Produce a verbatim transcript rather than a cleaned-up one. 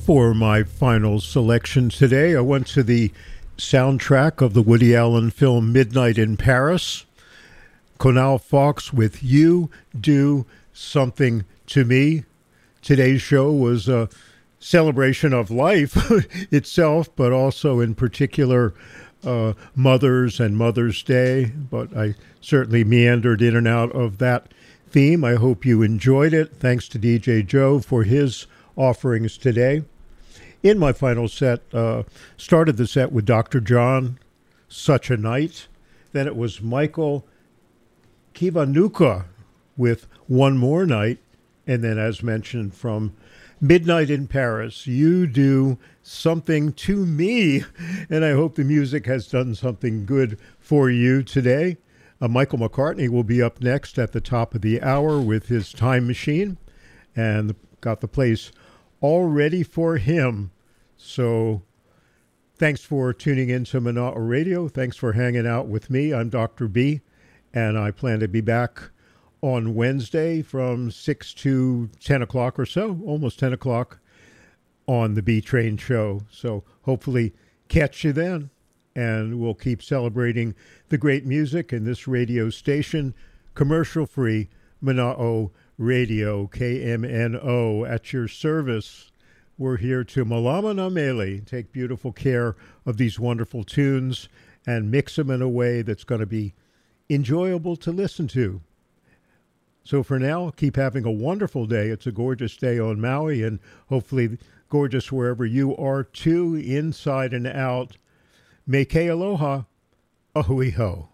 For my final selection today, I went to the soundtrack of the Woody Allen film Midnight in Paris. Conal Fox with You Do Something to Me. Today's show was a celebration of life itself, but also in particular uh, Mothers and Mother's Day. But I certainly meandered in and out of that theme. I hope you enjoyed it. Thanks to D J Joe for his offerings today. In my final set, uh, started the set with Doctor John, Such a Night. Then it was Michael Kiwanuka with One More Night. And then, as mentioned, from Midnight in Paris, You Do Something to Me. And I hope the music has done something good for you today. Uh, Michael McCartney will be up next at the top of the hour with his Time Machine. And got the place all ready for him. So thanks for tuning in to Mana'o Radio. Thanks for hanging out with me. I'm Doctor B, and I plan to be back on Wednesday from six to ten o'clock or so, almost ten o'clock on the B Train Show. So hopefully catch you then, and we'll keep celebrating the great music in this radio station, commercial-free Mana'o Radio, K M N O, at your service. We're here to Malama Namele, take beautiful care of these wonderful tunes and mix them in a way that's going to be enjoyable to listen to. So for now, keep having a wonderful day. It's a gorgeous day on Maui, and hopefully gorgeous wherever you are too, inside and out. Meke aloha, ahui ho.